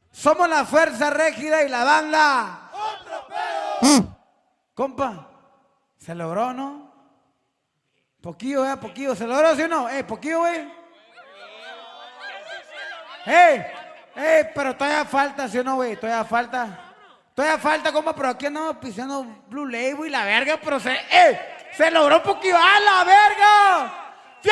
Somos la fuerza rígida y la banda. ¡Otro pedo! Compa, ¿se logró, no? Poquillo, poquillo. ¿Se logró, sí o no? Poquillo, güey. Pero todavía falta, ¿sí o no, güey? Todavía falta. Todavía falta, compa, pero aquí andamos pisando Blue Label y la verga, pero se logró un poquillo. ¡Ah, la verga!